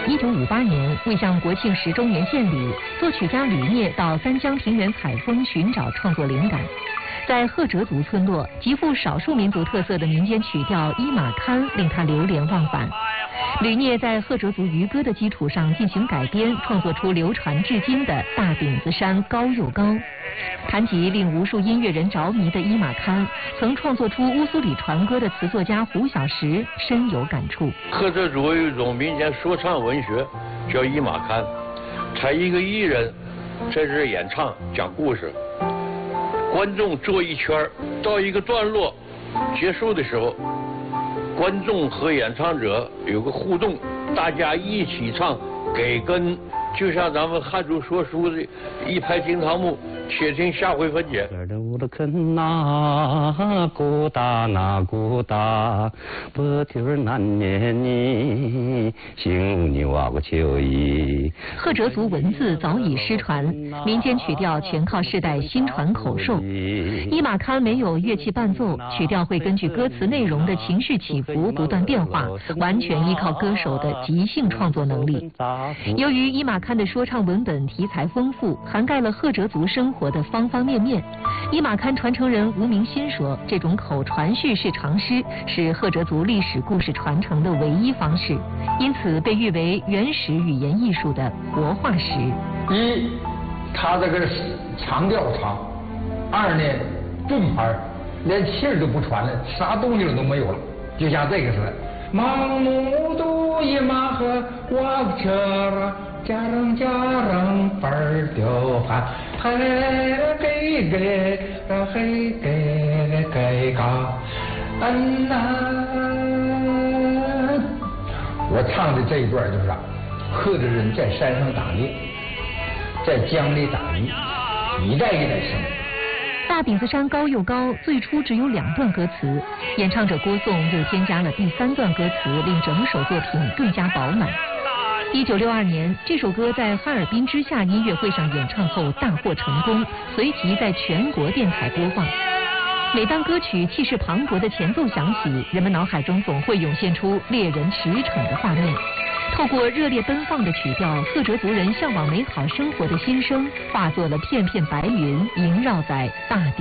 1958年，为向国庆10周年献礼，作曲家吕聂到三江平原采风寻找创作灵感。在赫哲族村落，极富少数民族特色的民间曲调伊玛堪令他流连忘返。吕聂在赫哲族渔歌的基础上进行改编，创作出流传至今的《大顶子山高又高》。谈及令无数音乐人着迷的伊玛堪，曾创作出乌苏里传歌的词作家胡小石深有感触。 赫哲族有一种民间说唱文学，叫伊玛堪，他一个艺人在这演唱讲故事，观众坐一圈，到一个段落结束的时候，观众和演唱者有个互动，大家一起唱，给跟，就像咱们汉族说书的一拍惊堂木，且听下回分解。 赫哲族文字早已失传，民间曲调全靠世代心传口授。伊玛堪没有乐器伴奏，曲调会根据歌词内容的情绪起伏不断变化，完全依靠歌手的即兴创作能力。由于伊玛堪的说唱文本题材丰富，涵盖了赫哲族生活的方方面面。伊玛堪传承人吴明新说，这种口传叙事长诗是赫哲族历史故事传承的唯一方式，因此被誉为原始语言艺术的活化石。 一，他这个长调长；二呢，顿拍，连气儿都不传了，啥东西都没有了，就像这个似的。忙努都一马和瓦车了。家人本儿丢汉，嘿给嘎，我唱的这一段就是赫哲人在山上打猎，在江里打鱼，一代一代生。 大顶子山高又高，最初只有2段歌词，演唱者郭颂又添加了第3段歌词，令整首作品更加饱满。1962年，这首歌在哈尔滨之夏音乐会上演唱后大获成功，随即在全国电台播放。每当歌曲气势磅礴的前奏响起，人们脑海中总会涌现出猎人驰骋的画面。透过热烈奔放的曲调，赫哲族人向往美好生活的心声，化作了片片白云，萦绕在大地。